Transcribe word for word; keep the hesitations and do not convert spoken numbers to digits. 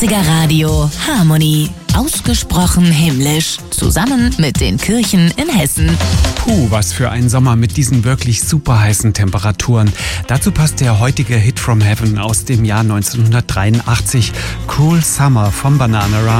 neunundneunziger Radio Harmony. Ausgesprochen himmlisch. Zusammen mit den Kirchen in Hessen. Puh, was für ein Sommer mit diesen wirklich super heißen Temperaturen. Dazu passt der heutige Hit from Heaven aus dem Jahr neunzehnhundertdreiundachtzig, Cruel Summer von Bananarama.